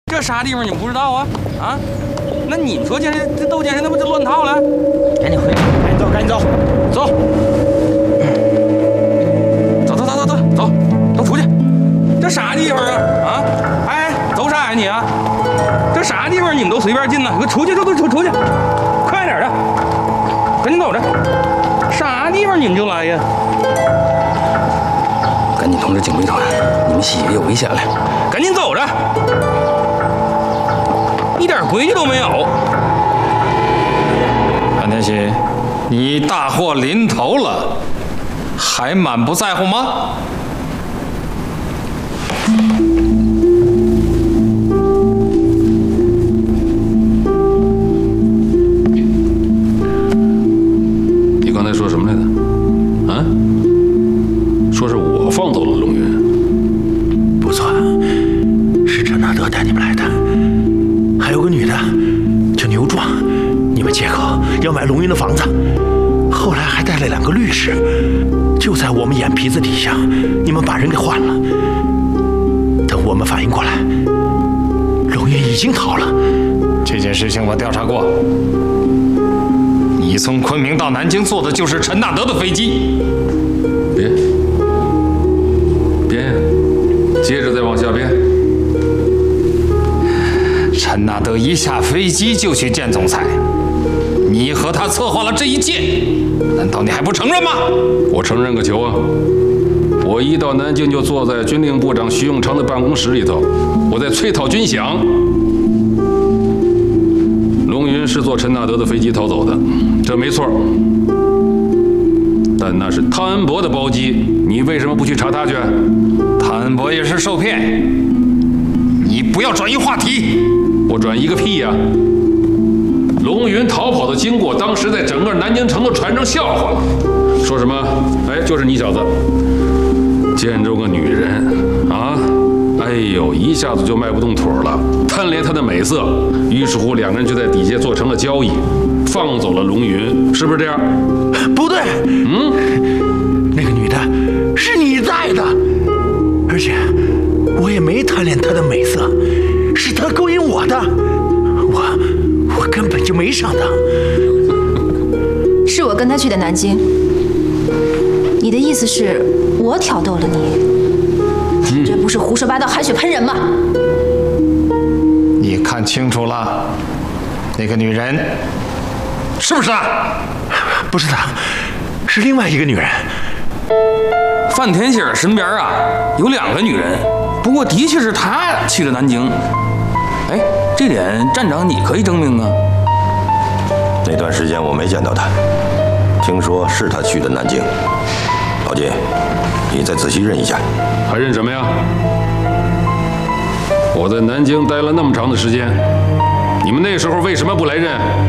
这啥地方你们不知道啊？啊？那你们说这窦健身那不就乱套了？赶紧回去，赶紧走，走，走，都出去！这啥地方啊？啊？哎，走啥呀你啊？这啥地方你们都随便进呢？给我出去，都出去！快点的，赶紧走着！啥地方你们就来呀？赶紧通知警备团，你们洗有危险了，赶紧走着！一点规矩都没有。 安天喜，你大祸临头了，还满不在乎吗？ 你刚才说什么来着？啊？说是我放走了龙云？ 不错，是陈纳德带你们来的。还有个女的叫牛壮，你们借口要买龙云的房子，后来还带了2个律师，就在我们眼皮子底下，你们把人给换了。等我们反应过来，龙云已经逃了。 这件事情我调查过，你从昆明到南京坐的就是陈纳德的飞机。 编，接着再往下编。 陈纳德一下飞机就去见总裁，你和他策划了这一切，难道你还不承认吗？ 我承认个球啊！我一到南京就坐在军令部长徐永昌的办公室里头，我在催讨军饷。龙云是坐陈纳德的飞机逃走的，这没错。但那是汤恩伯的包机，你为什么不去查他去？ 汤恩伯也是受骗，你不要转移话题。 我转移个屁呀！龙云逃跑的经过，当时在整个南京城都传成笑话了。说什么？哎，就是你小子见着个女人啊，哎呦，一下子就迈不动腿了，贪恋她的美色，于是乎2个人就在底下做成了交易，放走了龙云，是不是这样？ 不对，那个女的是你带的，而且我也没贪恋她的美色，是她勾引我的，我根本就没上当。 是我跟他去的南京。你的意思是我挑逗了你？这不是胡说八道、含血喷人吗？ 你看清楚了，那个女人是不是她？ 不是她，是另外一个女人。 范天喜身边啊有2个女人，不过的确是他去了南京。哎，这点站长你可以证明啊。 那段时间我没见到他，听说是他去的南京。老金，你再仔细认一下。 还认什么呀？我在南京待了那么长的时间，你们那时候为什么不来认？